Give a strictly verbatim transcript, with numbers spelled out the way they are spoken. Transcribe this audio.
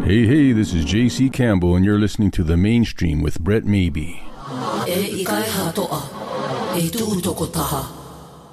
Hey, hey, this is J C Campbell, and you're listening to The Mainstream with Brett Maybe. E ikai hatoa, e tu utoko taha.